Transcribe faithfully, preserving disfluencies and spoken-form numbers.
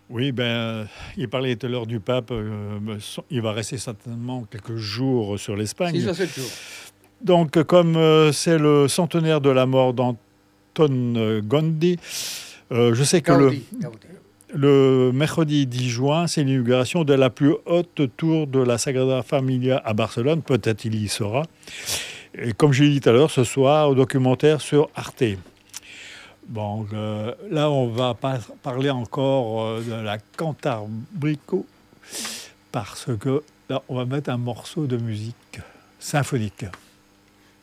Oui, ben, il parlait tout à l'heure du pape. euh, il va rester certainement quelques jours sur six l'Espagne. à sept jours. Donc, comme euh, c'est le centenaire de la mort d'Anton euh, Gandhi, euh, je sais que le, Gaudi, Gaudi. le mercredi dix juin, c'est l'inauguration de la plus haute tour de la Sagrada Familia à Barcelone. Peut-être il y sera. Et comme je l'ai dit tout à l'heure, ce soir, au documentaire sur Arte. Bon, euh, là, on va pas parler encore euh, de la Cantabrico parce que là, on va mettre un morceau de musique symphonique.